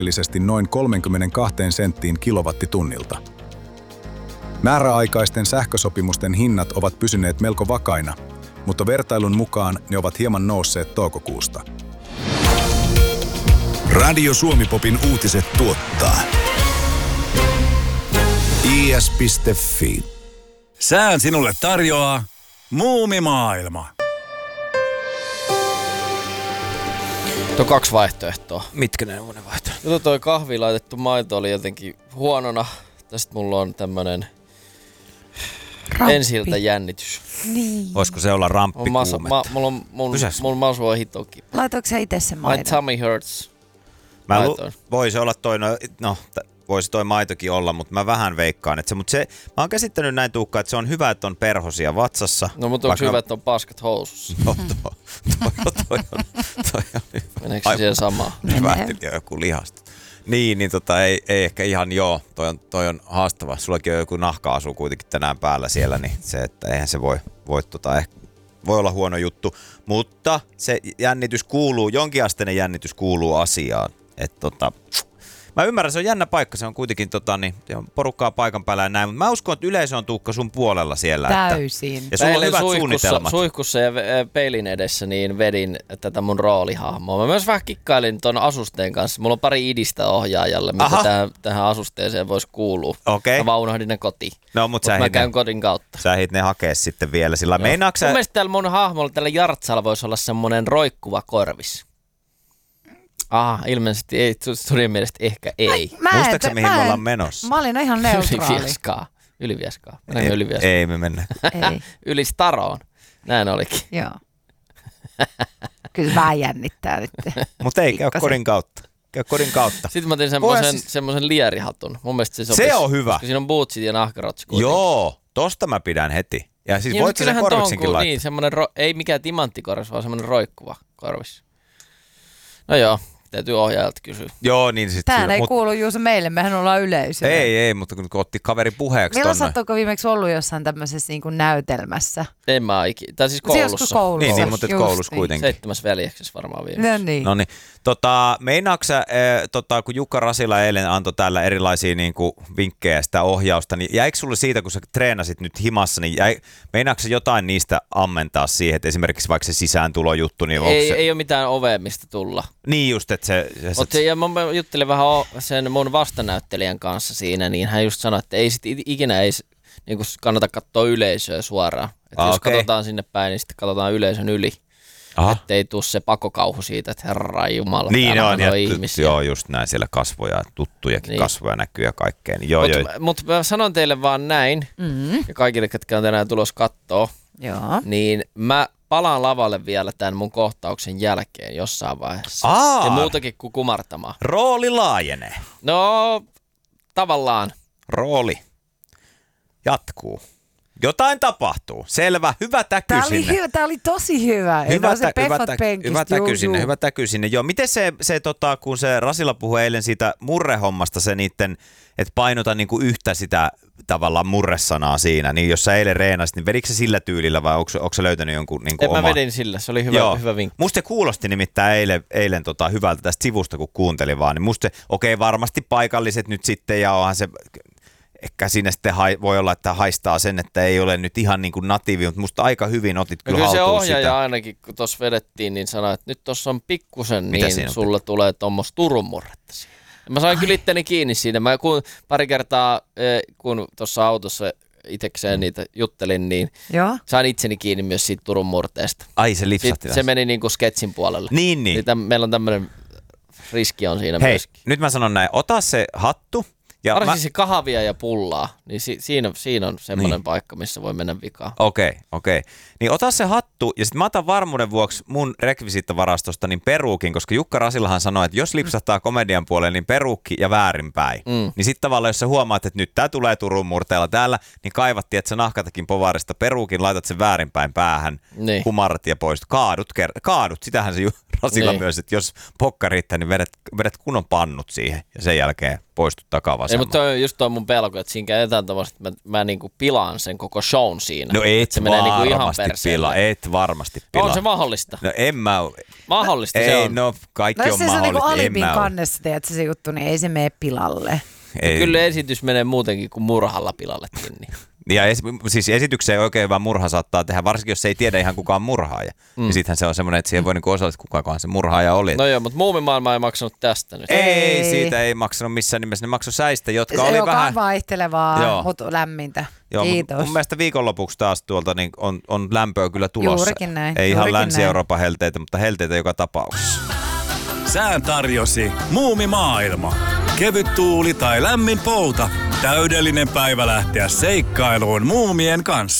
noin 32 senttiin kilowattitunnilta. Määräaikaisten sähkösopimusten hinnat ovat pysyneet melko vakaina, mutta vertailun mukaan ne ovat hieman nousseet toukokuusta. Radio Suomi-popin uutiset tuottaa is.fi. Sään sinulle tarjoaa Muumimaailma. Tuo 2 vaihtoehtoa. Mitkä ne on ne vaihtoehtoja? Jotta toi kahviin laitettu maito oli jotenkin huonona. Tästä mulla on tämmönen ensiltä jännitys. Niin. Voisiko se olla ramppikuumetta? Mulla masu on hitokin. Laitoinko sä itse sen My maidon? tummy hurts. Voisi olla toi, voisi toi maitokin olla, mutta mä vähän veikkaan. Mä oon käsittänyt näin, Tuukka, että se on hyvä, että on perhosia vatsassa. No, mutta onko hyvä, että on paskat housussa? No, toi on hyvä. Meneekö se siihen samaan? Vähti joku lihasta. Niin, ei ehkä ihan joo. Toi on haastava. Sullakin on joku nahka-asu kuitenkin tänään päällä siellä, niin se, että eihän se voi olla huono juttu. Mutta se jännitys kuuluu, jonkinasteinen jännitys kuuluu asiaan. Mä ymmärrän, se on jännä paikka, se on kuitenkin porukkaa paikan päällä ja näin, mutta mä uskon, että yleisö on, Tuukka, sun puolella siellä. Täysin. Ja sulla on hyvät suunnitelmat. Suihkussa ja peilin edessä niin vedin tätä mun roolihahmoa. Mä myös vähän kikkailin ton asusteen kanssa. Mulla on pari idistä ohjaajalle, mitä tähän asusteeseen voisi kuulua. Okay. Mä unohdin ne kotiin. No, mutta mä käyn kodin kautta. Sä ehdit ne hakea sitten vielä sillä. Mun mielestä täällä mun hahmolla, tällä Jartsalla voisi olla semmonen roikkuva korvis. Ilmeisesti ei, studien mielestä ehkä ei. Muistatko mihin me ollaan menossa? Mä olin ihan neutraali. Ylivieskaa. Ei me mennä. Ei. Yli Staroon. Näin olikin. Joo. Kyllä vähän jännittää nyt. Mutta ei, käy kodin kautta. Sitten mä otin semmoisen lierihatun. Mun mielestä se sopisi. Se on hyvä. Koska siinä on bootsit ja nahkarotsi. Joo, tosta mä pidän heti. Ja siis voit sen korviksenkin laittaa. Niin, semmoinen, ei mikään timanttikorvis, vaan semmoinen roikkuva korvis. No joo. Täytyy ohjaajalta kysyä. Joo, niin sitten. Tähän ei kuulu Juuso meille, mehän ollaan yleisöä. Ei, mutta kun otti kaveri puheeksi milloin sä ootko viimeksi ollut jossain tämmöisessä niin kuin näytelmässä? En mä ikinä. Tai siis koulussa. Niin, mutta koulussa kuitenkin. 7. veljeksessä varmaan viimeksi. No niin. Meinaatko sä, kun Jukka Rasila eilen antoi täällä erilaisia niin kuin vinkkejä sitä ohjausta, niin jäikö sulle siitä, kun sä treenasit nyt himassa, niin meinaatko sä jotain niistä ammentaa siihen, että esimerkiksi vaikka se sisääntulojuttu, niin ei ole mitään ovea, mistä tulla. Niin just, että ja mä juttelin vähän sen mun vastanäyttelijän kanssa siinä, niin hän just sanoi, että ei sit ikinä niin kannata katsoa yleisöä suoraan. Että jos katsotaan sinne päin, niin sitten katsotaan yleisön yli. Että ei tule se pakokauhu siitä, että herra jumala, niin on ihmisiä. Joo, just näin, siellä kasvoja, tuttujakin kasvoja näkyy ja kaikkea. Niin mutta mä sanon teille vaan näin, ja kaikille, ketkä on tänään tulos kattoo, niin mä palaan lavalle vielä tämän mun kohtauksen jälkeen jossain vaiheessa. Ja muutakin kuin kumartamaan. Rooli laajenee. No, tavallaan. Rooli jatkuu. Jotain tapahtuu. Selvä. Hyvä täky sinne. Tämä oli tosi hyvä. Hyvä täky sinne. Joo. Miten se kun se Rasila puhui eilen siitä murrehommasta, se niitten, että painota niinku yhtä sitä tavallaan murresanaa siinä, niin jos sä eilen reenasit, niin vedikö se sillä tyylillä vai onko sä löytänyt jonkun niinku oma? Mä vedin sillä, se oli hyvä vinkki. Musta se kuulosti nimittäin eilen hyvältä tästä sivusta, kun kuuntelin vaan, niin musta varmasti paikalliset nyt sitten, ja onhan se, ehkä siinä sitten voi olla, että haistaa sen, että ei ole nyt ihan niin kuin natiivi, mutta musta aika hyvin otit kyllä haltuun sitä. Kyllä se ohjaaja ainakin, kun tuossa vedettiin, niin sanoi, että nyt tuossa on pikkusen, niin sulle tulee tuommoista Turun murretta. Mä sain kyllä itteni kiinni siinä. Mä pari kertaa, kun tuossa autossa itsekseen niitä juttelin, niin sain itseni kiinni myös siitä Turun murteesta. Ai, se lipsahti. Se meni niin kuin sketsin puolelle. Niin. Meillä on tämmöinen riski on siinä myöskin. Nyt mä sanon näin, ota se hattu. Varsinkin se kahvia ja pullaa, niin siinä on semmoinen paikka, missä voi mennä vikaan. Okei. Niin ota se hattu, ja sitten mä otan varmuuden vuoksi mun rekvisiittavarastosta niin peruukin, koska Jukka Rasilahan sanoi, että jos lipsahtaa komedian puolelle, niin peruukki ja väärinpäin. Niin sitten tavallaan, jos sä huomaat, että nyt tää tulee Turun murteella täällä, niin kaivattiin, että sä nahkatakin povarista peruukin, laitat sen väärinpäin päähän, kumarrat ja pois. Kaadut, sitähän se Rasila myös, että jos pokka riittää, niin vedät kunnon pannut siihen, ja sen jälkeen poistu takavasemmalle. Ei, mutta toi on just toi mun pelko, että siinä käytetään tommoista, että mä niinku pilaan sen koko shown siinä. No et se menee niinku ihan varmasti pilaa, et varmasti pilaa. On se mahdollista? No en mä... Mahdollista ei, se on. No kaikki on se mahdollista. Niinku en alibin mä kannessa, teet se juttu, niin ei se mene pilalle. Ei. Kyllä esitys menee muutenkin kuin murhalla pilallekin. Niin. Ja siis esitykseen oikein hyvä murha saattaa tehdä, varsinkin jos ei tiedä ihan kuka on murhaaja. Ja sittenhän se on semmoinen, että siihen voi niinku osallistua, kukakohan se murhaaja oli. No joo, mutta Muumimaailma ei maksanut tästä nyt. Ei, siitä ei maksanut missään nimessä. Ne maksoi säistä, jotka oli joka vähän... on vaihtelevaa, mutta lämmintä. Joo, kiitos. Mun mielestä viikonlopuksi taas tuolta niin on lämpöä kyllä tulossa. Juurikin näin. Ei ihan Länsi-Euroopan helteitä, mutta helteitä joka tapauksessa. Sään tarjosi Muumimaailma. Kevyt tuuli tai lämmin pouta. Täydellinen päivä lähteä seikkailuun muumien kanssa.